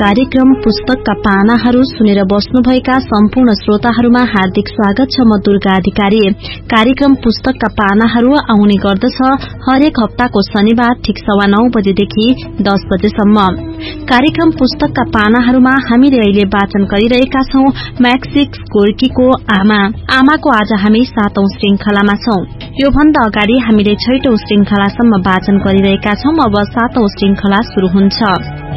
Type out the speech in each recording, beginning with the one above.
कार्यक्रम पुस्तकका पानाहरू सुनेर बस्नुभएका सम्पूर्ण श्रोताहरूमा हार्दिक स्वागत छ। म दुर्गा अधिकारी। कार्यक्रम पुस्तकका पानाहरू आउने गर्दछ हरेक हप्ताको शनिबार ठीक 9:15 बजेदेखि 10 बजेसम्म। कार्यक्रम पुस्तकका पानाहरूमा हामीले अहिले वाचन गरिरहेका छौं मैक्सिक्स गोर्कीको आमाको आज हामी 7औं श्रृंखलामा छौं। योभन्दा अगाडि हामीले 6औं श्रृंखलासम्म वाचन गरिरहेका छौं। अब 7औं श्रृंखला शुरू हुन्छ।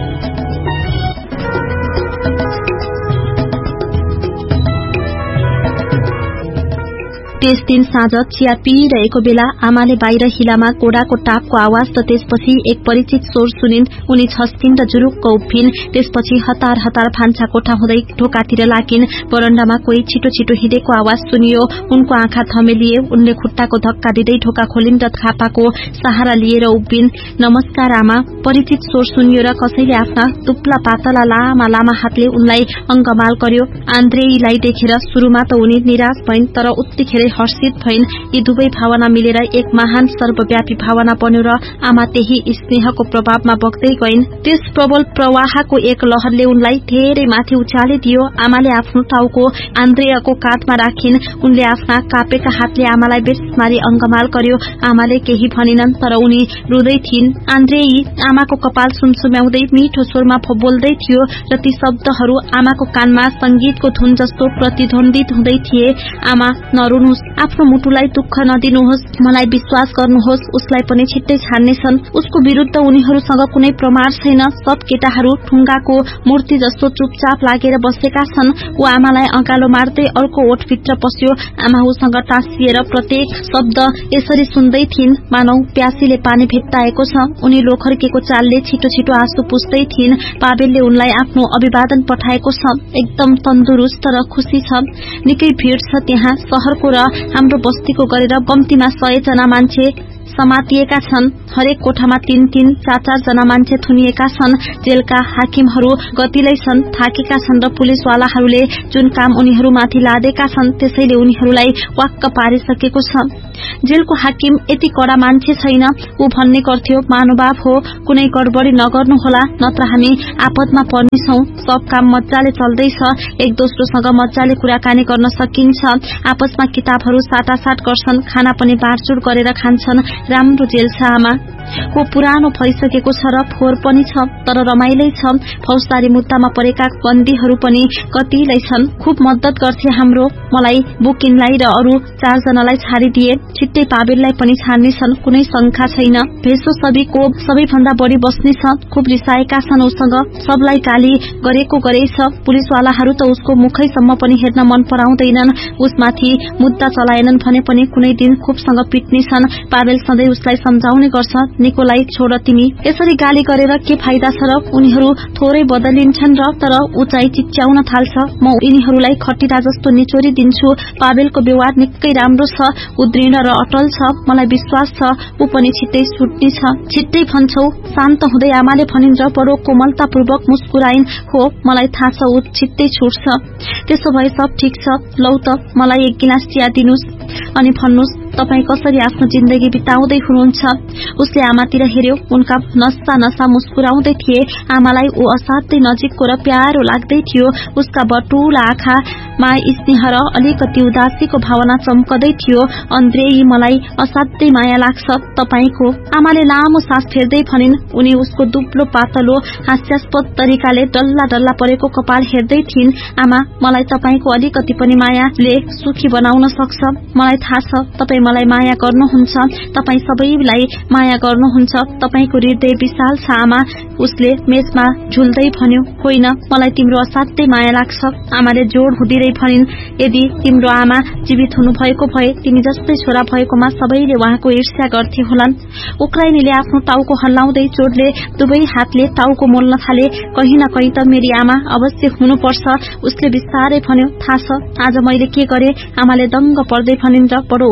त्यस दिन साँझ चिया पिइरहेको बेला आमाले बाहिर हिलामा घोडाको टापको आवाज र त्यसपछि एक परिचित स्वर सुनिन्। उनी छस्किन् र जुरुक्क उभिन्। त्यसपछि हतार हतार भान्सा कोठा हुँदै ढोकातिर लागिन्। बरण्डामा कोही छिटो छिटो हिँडेको आवाज सुनियो। उनको आँखा थमेलिए। उनले खुट्टाको धक्का दिँदै ढोका खोलिन् र खापाको सहारा लिएर उभिन्। नमस्कार आमा। परिचित स्वर सुनियो र कसैले आफ्ना दुब्ला पातला लामा लामा हातले उनलाई अंगमाल गर्यो। आन्द्रेईलाई देखेर सुरुमा त उनी निराश भइन्, तर उत्तिखेरै हर्षित भइन्। यी दुवै भावना मिलेर एक महान सर्वव्यापी भावना बन्यो र आमा त्यही स्नेहको प्रभावमा बग्दै गइन्। त्यस प्रबल प्रवाहको एक लहरले उनलाई धेरै माथि उचालिदियो। आमाले आफ्नो टाउको आन्द्रेयाको काँधमा राखिन्। उनले आफ्ना कापेका हातले आमालाई बेसमारी अंगमाल गर्यो। आमाले केही भनिनन्, तर उनी रुँदै थिइन्। आन्द्रेई आमाको कपाल सुमसुम्याउँदै मिठो स्वरमा बोल्दै थियो र ती शब्दहरू आमाको कानमा संगीतको धुन जस्तो प्रतिध्वनित हुँदै थिए। आमा, नरुनुहोस्, आफ्नो मुटुलाई दुःख नदिनुहोस्, मलाई विश्वास गर्नुहोस्, उसलाई पनि छिट्टै छाड्नेछन्। उसको विरुद्ध उनीहरूसँग कुनै प्रमाण छैन। सब केटाहरू ठुङ्गाको मूर्ति जस्तो चुपचाप लागेर बसेका छन्। ऊ आमालाई अँगालो मार्दै अर्को ओठभित्र पस्यो। आमा उसँग टाँसिएर प्रत्येक शब्द यसरी सुन्दै थिइन् मानौ प्यासीले पानी भेट्टाएको छ। उनी लोखर्केको चालले छिटो छिटो आँसु पुस्दै थिइन्। पाबेलले उनलाई आफ्नो अभिवादन पठाएको छ। एकदम तन्दुरुस्त र खुशी छ। निकै भीड़ छ त्यहाँ। शहरको र हाम्रो बस्तीको गरेर कम्तीमा 100 जना मान्छे समातिएका छन्। हरेक कोठामा 3-3, 4-4 जना मान्छे थुनिएका छन्। जेलका हाकिमहरू गतिलै छन्, थाकेका छन् र पुलिसवालाहरूले जुन काम उनीहरूमाथि लादेका छन् त्यसैले उनीहरूलाई वाक्क पारिसकेको छ। जेलको हाकिम यति कडा मान्छे छैन। ऊ भन्ने गर्थ्यो, महानुभाव हो, कुनै गडबडी नगर्नुहोला, नत्र हामी आपदमा पर्नेछौं। सब काम मजाले चल्दैछ। एक दोस्रोसँग मजाले कुराकानी गर्न सकिन्छ। आपसमा किताबहरू साटासाट गर्छन्। खाना पनि बाँडचुँड गरेर खान्छन्। राम्रो जेल छ आमा। को पुरानो भइसकेको छ र फोहोर पनि छ, तर रमाइलै छ। फौजदारी मुद्दामा परेका बन्दीहरू पनि कतिलै छन्। खुब मद्दत गर्थे हाम्रो। मलाई, बुकिनलाई र अरू 4 जनालाई छाडिदिए। छिट्टै पाबेललाई पनि छाड्नेछन्, कुनै शंका छैन। भेषो सबैको सबैभन्दा बढी बस्ने छ। खुब रिसाएका छन् उसँग। सबलाई गाली गरेको गरेछ। पुलिसवालाहरू त उसको मुखैसम्म पनि हेर्न मन पराउँदैनन्। उसमाथि मुद्दा चलाएनन् भने पनि कुनै दिन खुबसँग पिट्नेछन्। पाबेल सधैँ उसलाई सम्झाउने गर्छ, निकोलाई छोड, तिमी यसरी गाली गरेर के फाइदा छ र? उनीहरू थोरै बदलिन्छन् र तर उचाइ चिच्याउन थाल्छ। म यिनीहरूलाई खटिरा जस्तो निचोरी दिन्छु। पाबेलको व्यवहार निकै राम्रो छ। ऊ दृढ र अटल छ। मलाई विश्वास छ ऊ पनि छिट्टै छुट्नेछ। छिट्टै भन्छौ? शान्त हुँदै आमाले भनिन् र बडो कोमलतापूर्वक मुस्कुराइन्। हो, मलाई थाहा छ ऊ छिट्टै छुट्छ। त्यसो भए सब ठिक छ। लौ त, मलाई एक गिलास चिया दिनुस् अनि भन्नुस् तपाई कसरी आफ्नो जिन्दगी बिताउँदै हुनुहुन्छ। उसले आमातिर हेर्यो। उनका नसा नसा मुस्कुराउँदै थिए। आमालाई ऊ असाध्यै नजिकको र प्यारो लाग्दै थियो। उसका बटुला आँखामा स्नेह र अलिकति उदासीको भावना चम्कदै थियो। अन्द्रेई, मलाई असाध्यै माया लाग्छ तपाईको। आमाले लामो सास फेर्दै भनिन्। उनी उसको दुब्लो पातलो हास्यास्पद तरिकाले डल्ला डल्ला परेको कपाल हेर्दै थिइन्। आमा, मलाई तपाईको अलिकति पनि मायाले सुखी बनाउन सक्छ। मलाई थाहा छ तपाई मलाई माया गर्नुहुन्छ। तपाई सबैलाई माया गर्नुहुन्छ। तपाईको हृदय विशाल छ आमा। उसले मेचमा झुल्दै भन्यो। होइन, मलाई तिम्रो असाध्यै माया लाग्छ। आमाले जोड हुँदै भनिन्। यदि तिम्रो आमा जीवित हुनु भएको भए तिमी जस्तै छोरा भएकोमा सबैले उहाँको ईर्ष्या गर्थे होलान्। उक्राइनीले आफ्नो टाउको हल्लाउँदै जोडले दुवै हातले टाउको मोल्न थाले। कहीं न कहीं त मेरी आमा अवश्य हुनुपर्छ। उसले बिस्तारै भन्यो। थाहा छ आज मैले के गरे? आमाले दङ्ग पर्दै भनिन् र बडो उत्साह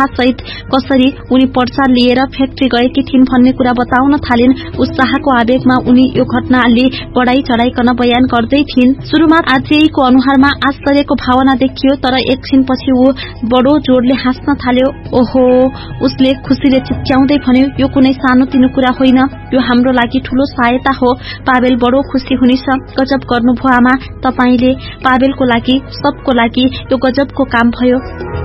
उत्साहसहित कसरी उनी पर्चा लिएर फ्याक्ट्री गएकी थिइन् भन्ने कुरा बताउन थालिन्। उत्साहको आवेगमा उनी यो घटनाले बढाई चढाइकन बयान गर्दै थिइन्। सुरुमा आत्रेयीको अनुहारमा आश्चर्यको भावना देखियो, तर एकछिनपछि ऊ बडो जोडले हाँस्न थाल्यो। ओहो, उसले खुसीले चिच्याउँदै भन्यो, यो कुनै सानोतिनो कुरा होइन, यो हाम्रो लागि ठूलो सहायता हो। पावेल बडो खुसी हुनेछ। गजब गर्नुभयो आमा, तपाईले पावेलको लागि, सबको लागि यो गजबको काम भयो।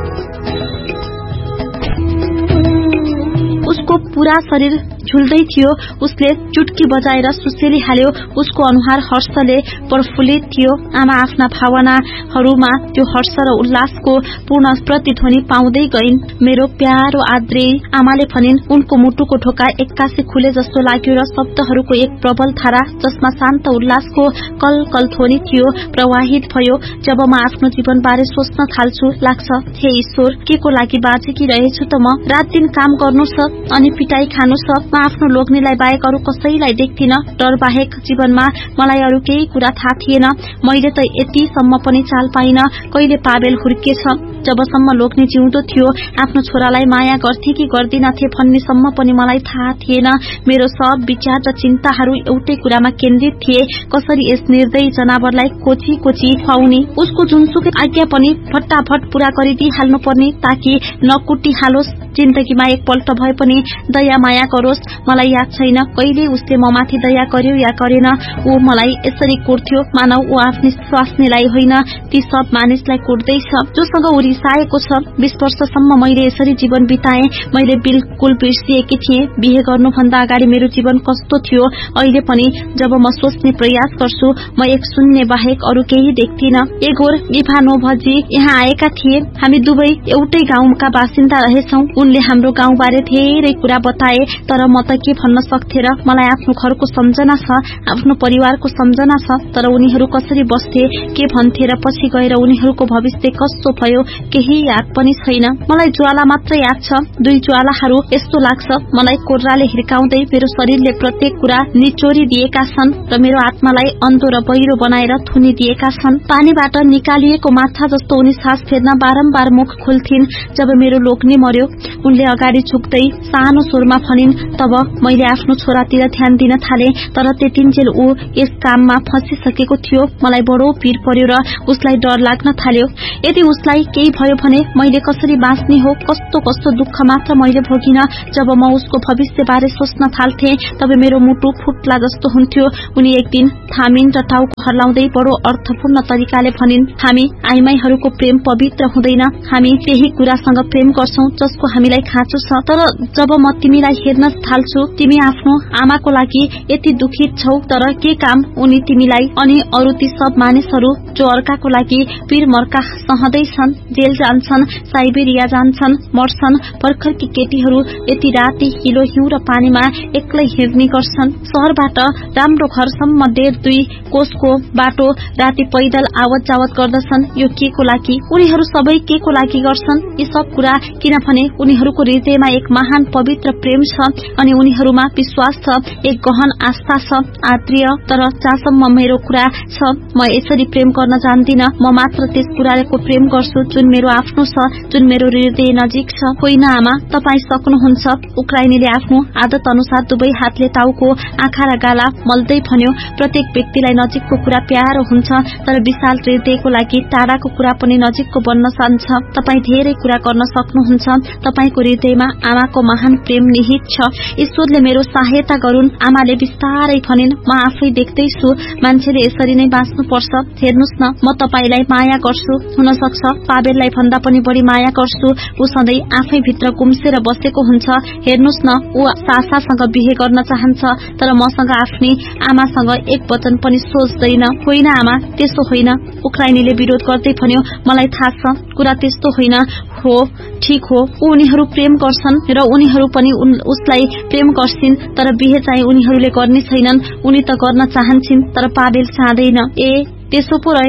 उसको पूरा शरीर झुल्दै थियो। उसले चुटकी बजाएर सुसेली हाल्यो। उसको अनुहार हर्षले प्रफुल्लित थियो। आमा आफ्ना भावनाहरूमा त्यो हर्ष र उल्लासको पूर्ण प्रतिध्वनि पाउँदै गइन्। मेरो प्यारो आद्रेय, आमाले भनिन्। उनको मुटुको ढोका एक्कासी खुले जस्तो लाग्यो र शब्दहरूको एक प्रबल धारा जसमा शान्त उल्लासको कलकल ध्वनि थियो प्रवाहित भयो। जब म आफ्नो जीवनबारे सोच्न थाल्छु, लाग्छ हे ईश्वर, के को लागि बाँचेकी रहेछु त म? रात दिन काम गर्नु छ अनि पिटाई खानु छ। म आफ्नो लोग्नेलाई बाहेक अरू कसैलाई देख्दिन। डर बाहेक जीवनमा मलाई अरू केही कुरा थाहा थिएन। मैले त यतिसम्म पनि चाल पाइन कहिले पावेल हुर्केछ। जबसम्म लोग्ने जिउँदो थियो, आफ्नो छोरालाई माया गर्थे कि गर्दिनथे भन्नेसम्म पनि मलाई थाहा थिएन। मेरो सब विचार र चिन्ताहरू एउटै कुरामा केन्द्रित थिए, कसरी यस निर्दयी जनावरलाई कोची कोची खुवाउने। उसको जुनसुकै आज्ञा पनि फटाफट पूरा गरिदिइहाल्नु पर्ने, ताकि नकुटिहालोस्। जिन्दगीमा एकपल्ट भए पनि दया माया गरोस्। मलाई याद छैन कहिले उसले म माथि दया गर्यो या गरेन। ऊ मलाई यसरी कुट्थ्यो मानव ऊ आफ्नै स्वास्नीलाई होइन, ती सब मानिसलाई कुट्दैछ जोसँग ऊ रिसाएको छ। 20 वर्षसम्म मैले यसरी जीवन बिताएँ। मैले बिल्कुल बिर्सिएकी थिएँ बिहे गर्नुभन्दा अगाडि मेरो जीवन कस्तो थियो। अहिले पनि जब म सोच्ने प्रयास गर्छु, म एक शून्य बाहेक अरू केही देख्दिन। एगोर इभानोभजी यहाँ आएका थिए। हामी दुवै एउटै गाउँका बासिन्दा रहेछौं। उनले हाम्रो गाउँबारे धेरै कुरा बताए, तर म त के भन्न सक्थे र? मलाई आफ्नो घरको सम्झना छ, आफ्नो परिवारको सम्झना छ, तर उनीहरू कसरी बस्थे, के भन्थे र पछि गएर उनीहरूको भविष्य कस्तो भयो केही याद पनि छैन। मलाई ज्वाला मात्र याद छ, 2 ज्वालाहरू। यस्तो लाग्छ मलाई कोर्राले हिर्काउँदै मेरो शरीरले प्रत्येक कुरा निचोरी दिएका छन् र मेरो आत्मालाई अन्धो र बहिरो बनाएर थुनिदिएका छन्। पानीबाट निकालिएको माछा जस्तो उनी सास फेर्न बारम्बार मुख खोल्थिन्। जब मेरो लोग्ने मर्यो, उनले अगाडि झुक्दै सानो स्वरमा भनिन्। तब मैले आफ्नो छोरातिर ध्यान दिन थाले, तर त्यतिन्जेल ऊ यस काममा फँसिसकेको थियो। मलाई बडो पीर पर्यो र उसलाई डर लाग्न थाल्यो। यदि उसलाई केही भयो भने मैले कसरी बाँच्ने हो? कस्तो कस्तो दुःख मात्र मैले भोगिन। जब म उसको भविष्य बारे सोच्न थाल्थे, तब मेरो मुटु फुट्ला जस्तो हुन्थ्यो। उनी एक दिन थामिन् र टाउको हल्लाउँदै बडो अर्थपूर्ण तरिकाले भनिन्, हामी आइमाईहरूको प्रेम पवित्र हुँदैन। हामी त्यही कुरासँग प्रेम गर्छौं जसको हामीलाई खाँचो छ। तर जब म तिमीलाई हेर्न थाल्छु, तिमी आफ्नो आमाको लागि यति दुखित छौ, तर के काम उनी तिमीलाई अनि अरू ती सब मानिसहरू जो अर्काको लागि पीर मर्का सहँदैछन्, जेल जान्छन्, साइबेरिया जान्छन्, मर्छन्। भर्खरकी केटीहरू यति राति हिलो हिउँ र पानीमा एक्लै हिँड्ने गर्छन्। शहरबाट राम्रो घरसम्म 1.5-2 कोसको बाटो राति पैदल आवत जावत गर्दछन्। यो के को लागि? उनीहरू सबै के को लागि गर्छन् यी सब कुरा? किनभने उनीहरूको हृदयमा एक महान पवित्र प्रेम छ अनि उनीहरूमा विश्वास छ, एक गहन आस्था छ। आत्रेय, तर जहाँसम्म मेरो कुरा छ, म यसरी प्रेम गर्न जान्दिन। म मात्र त्यस कुराको प्रेम गर्छु जुन मेरो आफ्नो छ, जुन मेरो हृदय नजिक छ। होइन आमा, तपाईँ सक्नुहुन्छ। उक्राइनीले आफ्नो आदत अनुसार दुवै हातले टाउको, आँखा र गाला मल्दै भन्यो। प्रत्येक व्यक्तिलाई नजिकको कुरा प्यारो हुन्छ, तर विशाल हृदयको लागि टाढाको कुरा पनि नजिकको बन्न जान्छ। तपाईँ धेरै कुरा गर्न सक्नुहुन्छ। तपाईको हृदयमा आमाको महान प्रेम निहित छ। ईश्वरले मेरो सहायता गरून्। आमाले बिस्तारै भनिन्, म आफै देख्दैछु मान्छेले यसरी नै बाँच्नु पर्छ। हेर्नुस् न, म तपाईलाई माया गर्छु, हुन सक्छ पावेललाई भन्दा पनि बढी माया गर्छु। ऊ सधैँ आफै भित्र गुम्सेर बसेको हुन्छ। हेर्नुस् न, ऊ सासासँग बिहे गर्न चाहन्छ, तर मसँग आफ्नै आमासँग एक वचन पनि सोच्दैन। होइन आमा, त्यसो होइन, उक्राइनीले विरोध गर्दै भन्यो। मलाई थाहा छ कुरा त्यस्तो होइन। हो, ठीक हो, उनीहरू प्रेम गर्छन् र उनीहरू पनि उसलाई प्रेम गर्छिन्, तर बिहे चाहिँ उनीहरूले गर्ने छैनन्। उनी त गर्न चाहन्छन्, तर पावेल चाहँदैन। ए, त्यसो पो रहेछ।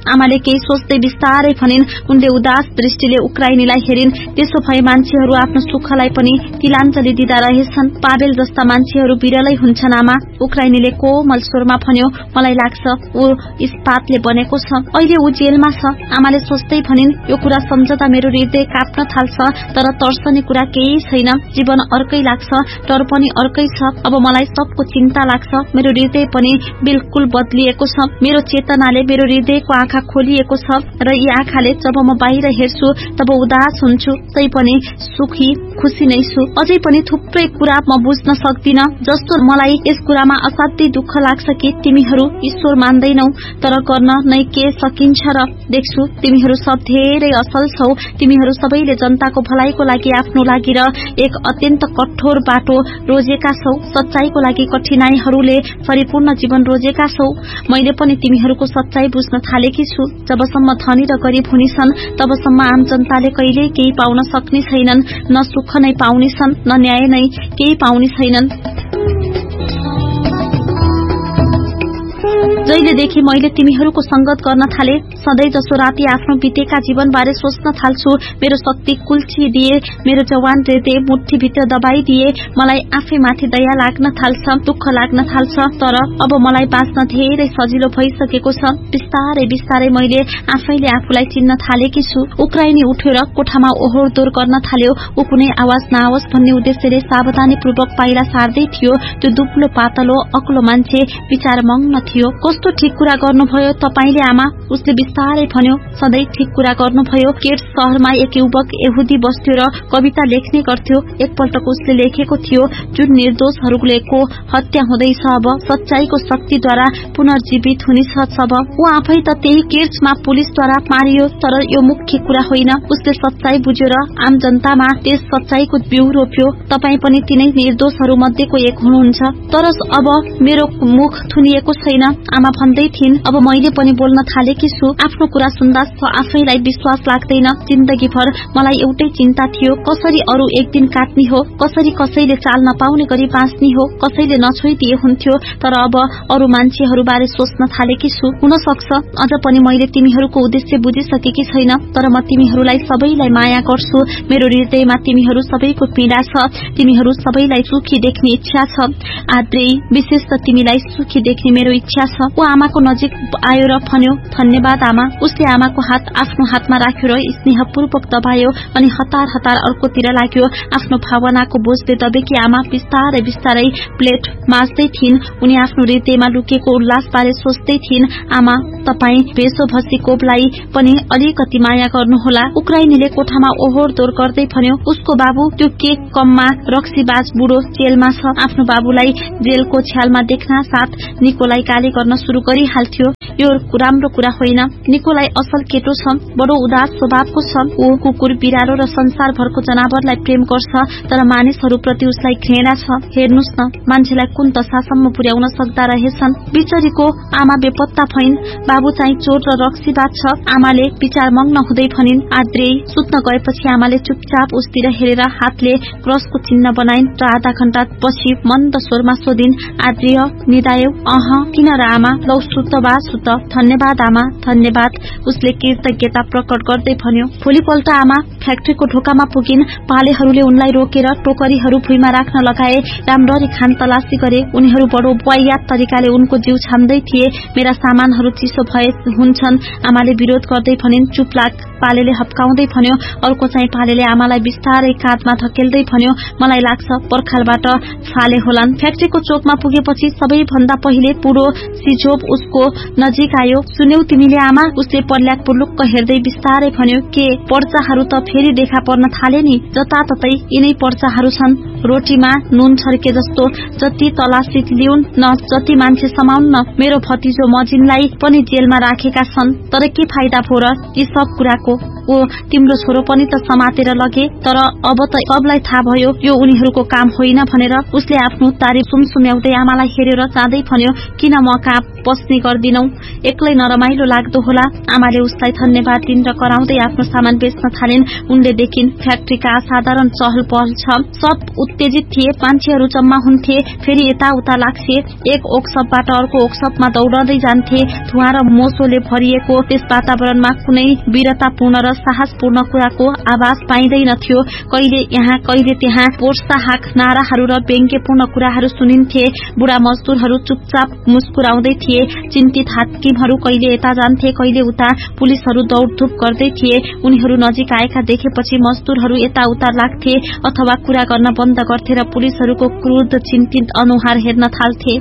आमाले केही सोच्दै बिस्तारै भनिन्। उनले उदास दृष्टिले उक्राइनीलाई हेरिन्। त्यसो भए मान्छेहरू आफ्नो सुखलाई पनि तिलाञ्जली दिँदा रहेछन्। पावेल जस्ता मान्छेहरू विरलै हुन्छन् आमा। उक्राइनीले कोमल स्वरमा भन्यो। मलाई लाग्छ ऊ इस्पातले बनेको छ। अहिले ऊ जेलमा छ। आमाले सोच्दै भनिन्। यो कुरा सम्झदा मेरो हृदय काप्न थाल्छ। तर तर्सने कुरा केही छैन। जीवन अर्कै लाग्छ, डर पनि अर्कै छ। अब मलाई सबको चिन्ता लाग्छ। मेरो हृदय पनि बिल्कुल बदलिएको छ। मेरो चेतनाले मेरो हृदयको आँखा खोलिएको छ र यी आँखाले जब म बाहिर हेर्छु तब उदास हुन्छु, तै पनि सुखी खुसी नै छु। अझै पनि थुप्रै कुरा म बुझ्न सक्दिन। जस्तो मलाई यस कुरामा असाध्यै दुःख लाग्छ कि तिमीहरू ईश्वर मान्दैनौ, तर गर्न नै के सकिन्छ र। देख्छु तिमीहरू सब धेरै असल छौ। तिमीहरू सबैले जनताको भलाइको लागि, आफ्नो लागि र एक अत्यन्त कठोर बाटो रोजेका छौ। सच्चाईको लागि कठिनाईहरूले परिपूर्ण जीवन रोजेका छौ। मैले पनि तिमीहरूको सच्चाई बुझ्न थालेकी छु। जबसम्म धनी र गरिब हुनेछन् तबसम्म आम जनताले कहिल्यै केही पाउन सक्ने छैनन्। न सुख नै पाउनेछन्, न न्याय नै, केही पाउने छैनन्। जहिलेदेखि मैले तिमीहरूको संगत गर्न थाले, सधैँ जसो राति आफ्नो बितेका जीवनबारे सोच्न थाल्छु। मेरो शक्ति कुल्चिदिए, मेरो जवान हृदय मुठीभित्र दबाइदिए। मलाई आफै माथि दया लाग्न थाल्छ, दुःख लाग्न थाल्छ। तर अब मलाई बाँच्न धेरै सजिलो भइसकेको छ। बिस्तारै बिस्तारै मैले आफैले आफूलाई चिन्न थालेकी छु। उक्राइनी उठेर कोठामा ओहोर दोहोर गर्न थाल्यो। ऊ कुनै आवाज नआओस् भन्ने उद्देश्यले सावधानीपूर्वक पाइला सार्दै थियो। त्यो दुब्लो पातलो अग्लो मान्छे विचार मग्न थियो। कस्तो ठिक कुरा गर्नुभयो तपाईले आमा, उसले बिस्तारै भन्यो। सधैँ ठिक कुरा गर्नुभयो। केट्स शहरमा एक युवक यहुदी बस्थ्यो र कविता लेख्ने गर्थ्यो। एकपल्टको उसले लेखेको थियो, जुन निर्दोषहरूको हत्या हुँदैछ अब सच्चाईको शक्तिद्वारा पुनर्जीवित हुनेछ सब। ऊ आफै त त्यही केट्समा पुलिसद्वारा मारियो, तर यो मुख्य कुरा होइन। उसले सच्चाई बुझ्यो र आम जनतामा त्यस सच्चाईको बिउ रोप्यो। तपाई पनि तिनै निर्दोषहरू मध्येको एक हुनुहुन्छ। तर अब मेरो मुख थुनिएको छैन, आमा भन्दै थिइन्। अब मैले पनि बोल्न थालेकी छु। आफ्नो कुरा सुन्दा आफैलाई विश्वास लाग्दैन। जिन्दगीभर मलाई एउटै चिन्ता थियो, कसरी अरू एक दिन काट्ने हो, कसरी कसैले चाल नपाउने गरी बाँच्ने हो, कसैले नछोइदिए हुन्थ्यो। तर अब अरू मान्छेहरूबारे सोच्न थालेकी छु। हुन सक्छ अझ पनि मैले तिमीहरूको उद्देश्य बुझिसकेकी छैन, तर म तिमीहरूलाई सबैलाई माया गर्छु। मेरो हृदयमा तिमीहरू सबैको पीडा छ। तिमीहरू सबैलाई सुखी देख्ने इच्छा छ। आद्रेई, विशेष त तिमीलाई सुखी देख्ने मेरो इच्छा छ। ऊ आमाको नजिक आयो र भन्यो, धन्यवाद आमा। उसले आमाको हात आफ्नो हातमा राख्यो र स्नेहपूर्वक दबायो अनि हतार हतार अर्कोतिर लाग्यो। आफ्नो भावनाको बोझले दबेकी आमा बिस्तारै बिस्तारै प्लेट माझ्दै थिइन्। उनी आफ्नो हृदयमा लुकेको उल्लासबारे सोच्दै थिइन्। आमा, तपाई भेषो भसी कोबलाई पनि अलिकति माया गर्नुहोला। उक्राइनीले कोठामा ओहोर दोहोर गर्दै भन्यो। उसको बाबु त्यो केक कममा रक्सीबाज बुढो जेलमा छ। आफ्नो बाबुलाई जेलको छ्यालमा देख्न साथ निकोलाई गाली गर्न शुरू गरिहाल्थ्यो। यो राम्रो कुरा होइन। निकोलाई असल केटो छ, बडो उदास स्वभावको छ। ऊ कुकुर, बिरालो र संसारभरको जनावरलाई प्रेम गर्छ, तर मानिसहरूप्रति उसलाई घृणा छ। हेर्नुस् न, मान्छेलाई कुन दशासम्म पुर्याउन सक्दा रहेछन्। बिचरीको आमा बेपत्ता भइन्। बाबु चाहिँ चोर र रक्सीबाज छ। आमाले विचार मग्न हुँदै भनिन्। आद्रेई सुत्न गएपछि आमाले चुपचाप उसतिर हेरेर हातले क्रसको चिन्ह बनाइन् र आधा घण्टा पछि मन्द स्वरमा सोधिन्, आद्रेय निदायौ? अह, किन र आमा? लौ सुत बा सुत। धन्यवाद आमा, धन्यवाद, उसले कृतज्ञता प्रकट गर्दै भन्यो। भोलिपल्ट आमा फ्याक्ट्रीको ढोकामा पुगिन्। पालेहरूले उनलाई रोकेर टोकरीहरू भुइँमा राख्न लगाए। राम्ररी खान तलासी गरे। उनीहरू बडो वाहियात तरिकाले उनको जिउ छाम्दै थिए। मेरा सामानहरू चिसो भए हुन्छन्, आमाले विरोध गर्दै भनिन्। चुप लाग, पालेले हप्काउँदै भन्यो। अर्को चाहिँ पालेले आमालाई बिस्तारै काँधमा धकेल्दै भन्यो, मलाई लाग्छ पर्खालबाट फाले होलान्। फ्याक्ट्रीको चोकमा पुगेपछि सबैभन्दा पहिले बुढो सिझोप उसको नजिक आयो। सुन्यौ तिमीले आमा? उसले पर्ल्याक पुर्लुक्क हेर्दै बिस्तारै भन्यो। के पर्चाहरू त फेरि देखा पर्न थाले नि। जताततै यिनै पर्चाहरू छन्, रोटीमा नुन छर्के जस्तो। जति तलासी लिउन् न, जति मान्छे समाउन् न, मेरो भतिजो मजिनलाई पनि जेलमा राखेका छन्। तर के फाइदा भो र यी सब कुराको? ओ तिम्रो छोरो पनि त समातेर लगे, तर अब त अबलाई थाहा भयो यो उनीहरूको काम होइन भनेर। उसले आफ्नो तारिफ सुमसुम्याउँदै आमालाई हेरेर जाँदै भन्यो, किन म कहाँ पस्ने गर्दिनौ, एक्लै नरमाइलो लाग्दो होला। आमाले उसलाई धन्यवाद दिन र कराउँदै आफ्नो सामान बेच्न थालिन्। उनले देखिन् फ्याक्ट्रीका असाधारण चहल पहल छ, सब उत्तेजित थिए, मान्छेहरू जम्मा हुन्थे, फेरि यताउता लाग्थे, एक वर्कसपबाट अर्को वर्कसपमा दौडदै जान्थे। धुवा र मोसोले भरिएको त्यस वातावरणमा कुनै वीरतापूर्ण र साहसपूर्ण कुराको आवाज पाइँदैनथ्यो। कहिले यहाँ कहिले त्यहाँ प्रोत्साहक नाराहरू र व्यङ्ग्यपूर्ण कुराहरू सुनिन्थे। बुढा मजदुरहरू चुपचाप मुस्कुराउँदै थिए, चिन्तित हाकिमहरू कहिले यता जान्थे कहिले उता, पुलिसहरू दौडधुप गर्दै थिए। उनीहरू नजिक आएका देखेपछि मजदुरहरू यताउता लाग्थे अथवा कुरा गर्न बन्द गर्थे र पुलिसहरूको क्रुद्ध चिन्तित अनुहार हेर्न थाल्थे।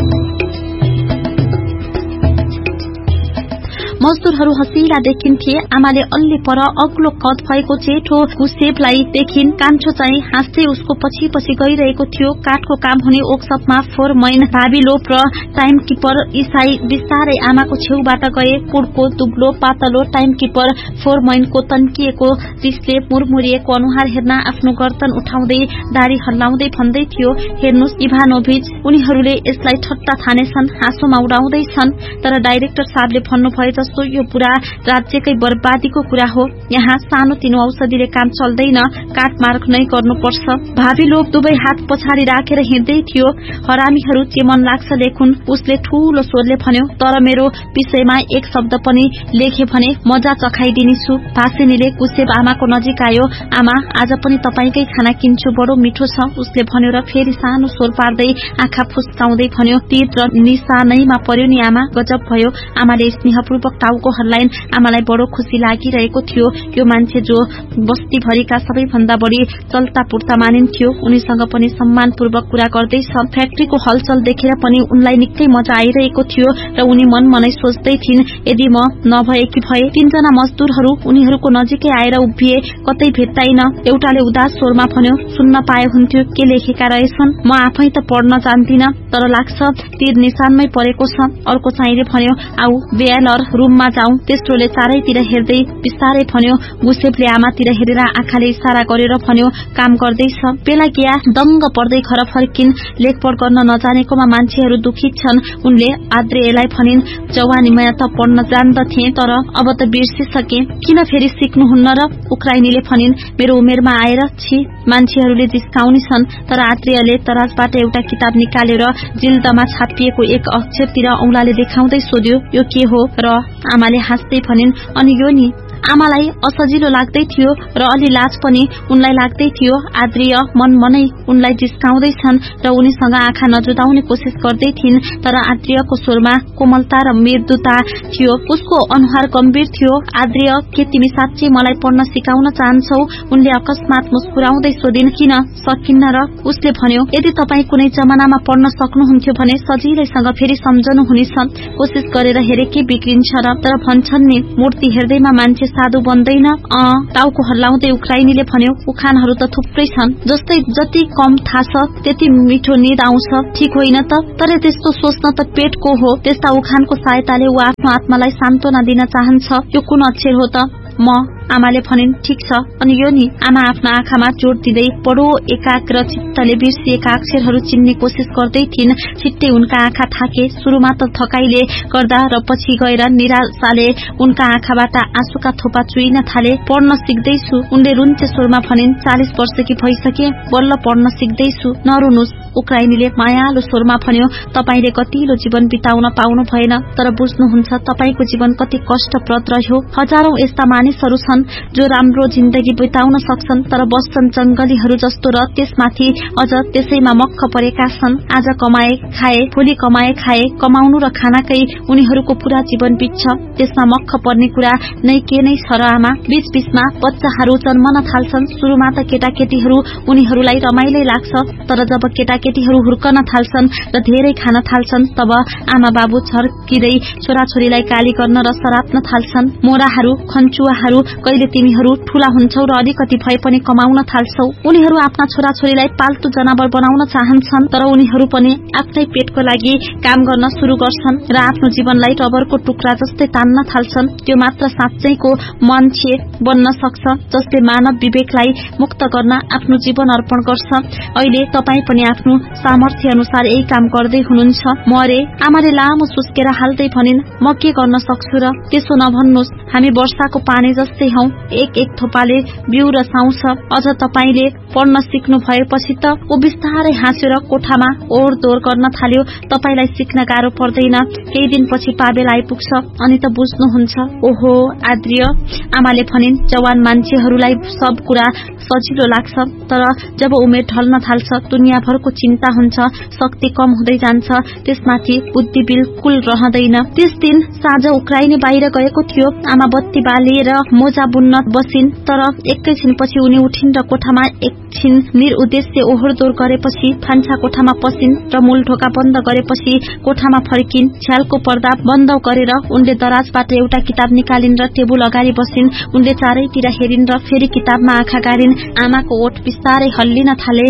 मजदुरहरू हँसिला देखिन्थे। आमाले अल्ली पर अग्लो कद भएको जेठो गुसेबलाई देखिन्। कान्छो चाहिँ हाँस्दै उसको पछि पछि गइरहेको थियो। काठको काम हुने वर्कसपमा फोरमैन, भाबीलोप र टाइमकिपर इसाई बिस्तारै आमाको छेउबाट गए। पुड्को दुब्लो पातलो टाइमकिपर फोरमैनको तन्किएको रिसले मुरमुरिएको अनुहार हेर्न आफ्नो गर्दन उठाउँदै दारी हल्लाउँदै भन्दै थियो, हेर्नुस् इभानोभिच, उनीहरूले यसलाई ठट्टा ठानेछन्, हाँसोमा उडाउँदैछन्, तर डाइरेक्टर साहबले भन्नुभए जस्तो यो पुरा राज्यकै बर्बादीको कुरा हो। यहाँ सानोतिनो औषधिले काम चल्दैन, काटमार्ग नै गर्नुपर्छ। भावी लोक दुवै हात पछाडि राखेर हिँड्दै थियो। हरामीहरू जे मन लाग्छ लेखुन्, उसले ठूलो स्वरले भन्यो, तर मेरो विषयमा एक शब्द पनि लेखे भने मजा चखाइदिनेछु। भासिनीले गुसेब आमाको नजिक आयो। आमा, आज पनि तपाईकै खाना किन्छु, बडो मिठो छ, उसले भन्यो र फेरि सानो स्वर पार्दै आँखा फुस्काउँदै भन्यो, तीर र निशानैमा पर्यो नि आमा, गजब भयो। आमाले स्नेहपूर्वक टाउको हल्लाइन्। आमालाई बडो खुसी लागिरहेको थियो। यो मान्छे जो बस्तीभरिका सबैभन्दा बढी चल्ता पुर्ता मानिन्थ्यो, उनीसँग पनि सम्मानपूर्वक कुरा गर्दैछ। फ्याक्ट्रीको हलचल देखेर पनि उनलाई निकै मजा आइरहेको थियो र उनी मनमनै सोच्दै थिइन्, यदि म नभएकी भए। तीनजना मजदुरहरू उनीहरूको नजिकै आएर उभिए। कतै भेट्दैन। एउटाले उदास स्वरमा भन्यो, सुन्न पाए हुन्थ्यो के लेखेका रहेछन्, म आफै त पढ्न जान्दिन, तर लाग्छ तीर निशानमै परेको छ। अर्को चाहिँले भन्यो, आऊ बेलर रुममा जाउँ। तेस्रोले चारैतिर हेर्दै बिस्तारै भन्यो। गुसेबले आमातिर हेरेर आँखाले इशारा गरेर भन्यो, काम गर्दैछ। पेलागिया दङ्ग पर्दै घर फर्किन्। लेखपढ गर्न नजानेकोमा मान्छेहरू दुखित छन्। उनले आद्रेलाई भनिन्, जवानीमा त पढ्न जान्दथे, तर अब त बिर्सिसके, किन फेरि सिक्नुहुन्न र? उक्राइनीले भनिन्, मेरो उमेरमा आएर छि, मान्छेहरूले जिस्काउने छन्। तर आद्रेयले तराजबाट एउटा किताब निकालेर जिल्दमा छापिएको एक अक्षरतिर औंलाले देखाउँदै सोध्यो, यो के हो र? आमाले हाँस्दै भनिन्, अनि यो नि। आमालाई असजिलो लाग्दै थियो र अलि लाज पनि उनलाई लाग्दै थियो। आद्रेय मनमनै उनलाई जिस्काउँदैछन् र उनीसँग आँखा नजुदाउने कोसिस गर्दै थिइन्, तर आद्रेयको स्वरमा कोमलता र मृदुता थियो। उसको अनुहार गम्भीर थियो। आद्रेय, के तिमी साँच्चै मलाई पढ्न सिकाउन चाहन्छौ? उनले अकस्मात मुस्कुराउँदै सोधिन्, किन सकिन्न र? उसले भन्यो, यदि तपाईँ कुनै जमानामा पढ्न सक्नुहुन्थ्यो भने सजिलैसँग फेरि सम्झनु हुनेछ। कोसिस गरेर हेरे के बिग्रिन्छ र? तर भन्छन् नि, मूर्ति हेर्दैमा मान्छे साधु बन्दैन। टाउको हल्लाउँदै उक्राइनीले भन्यो, उखानहरू त थुप्रै छन्, जस्तै जति कम थाहा छ त्यति मिठो निद आउँछ, ठीक होइन त? तर त्यस्तो सोच्न त पेटको हो। त्यस्ता उखानको सहायताले ऊ आफ्नो आत्मालाई सान्त्वना दिन चाहन्छ। यो कुन अक्षर हो त? म। आमाले भनिन्, ठिक छ, अनि यो नि? आमा आफ्ना आँखामा जोड दिँदै बडो एकाग्र चित्तले बिर्सिएका अक्षरहरू चिन्ने कोसिस गर्दै थिइन्। छिट्टै उनका आँखा थाके। सुरुमा त थकाइले गर्दा र पछि गएर निराशाले उनका आँखाबाट आँसुका थोपा चुइन थाले। पढ्न सिक्दैछु, उनले रुन्चे स्वरमा भनिन्, 40 वर्षकी भइसके, बल्ल पढ्न सिक्दैछु, नरुनुस्। उक्राइनीले मायालु स्वरमा भन्यो, तपाईले कतिलो जीवन बिताउन पाउनु भएन, तर बुझ्नुहुन्छ तपाईको जीवन कति कष्टप्रद रह्यो। हजारौं यस्ता मानिसहरू छन् जो राम्रो जिन्दगी बिताउन सक्छन्, तर बस्छन् जंगलीहरू जस्तो र त्यसमाथि अझ त्यसैमा मक्ख परेका छन्। आज कमाए खाए, भोलि कमाए खाए, कमाउनु र खानाकै उनीहरूको पूरा जीवन बित्छ। त्यसमा मक्ख पर्ने कुरा नै के नै छ र आमा? बीच-बीचमा बच्चाहरू जन्मन थाल्छन्। सुरुमा त केटाकेटीहरू उनीहरूलाई रमाइलै लाग्छ, तर जब केटाकेटीहरू हुर्कन थाल्छन् र धेरै खान थाल्छन्, तब आमा बाबु झर्किँदै छोराछोरीलाई गाली गर्न र सराप्न थाल्छन्। मोराहरू, खन्चुवाहरू कहिले तिमीहरू ठूला हुन्छौ र अलिकति भए पनि कमाउन थाल्छौ। उनीहरू आफ्ना छोराछोरीलाई पाल्तु जनावर बनाउन चाहन्छन्, तर उनीहरू पनि आफ्नै पेटको लागि काम गर्न सुरु गर्छन् र आफ्नो जीवनलाई रबरको टुक्रा जस्तै तान्न थाल्छन्। त्यो मात्र साँच्चैको मान्छे बन्न सक्छ जसले मानव विवेकलाई मुक्त गर्न आफ्नो जीवन अर्पण गर्छ। अहिले तपाईँ पनि आफ्नो सामर्थ्य अनुसार यही काम गर्दै हुनुहुन्छ। मरे आमाले लामो सुस्केर हाल्दै भनिन्, म के गर्न सक्छु र? त्यसो नभन्नुस्, हामी वर्षाको पानी जस्तै हौ, एक एक थोपाले बिउ रसाउँछ। अझ तपाईले पढ्न सिक्नु भएपछि त ऊ बिस्तारै हाँस्यो र कोठामा ओहोरदोहोर गर्न थाल्यो। तपाईलाई सिक्न गाह्रो पर्दैन, केही दिनपछि पाबेल आइपुग्छ अनि त बुझ्नुहुन्छ। ओहो आद्रिय, आमाले भनिन्, जवान मान्छेहरूलाई सब कुरा सजिलो लाग्छ, तर जब उमेर ढल्न थाल्छ दुनियाँभरको चिन्ता हुन्छ, शक्ति कम हुँदै जान्छ, त्यसमाथि बुद्धि बिल्कुल रहँदैन। त्यस दिन साँझ उक्राइने बाहिर गएको थियो। आमा बत्ती बालेर मोजा बुन्न बसिन्, तर एकैछिनपछि उनी उठिन् र कोठामा एकछिन निरुद्देश्य ओहोरदोहोर गरेपछि भान्सा कोठामा पसिन् र मूल ढोका बन्द गरेपछि कोठामा फर्किन्। छ्यालको पर्दा बन्द गरेर उनले दराजबाट एउटा किताब निकालिन् र टेबुल अगाडि बसिन्। उनले चारैतिर हेरिन् र फेरि किताबमा आँखा गाडिन्। आमाको ओठ बिस्तारै हल्लिन थाले।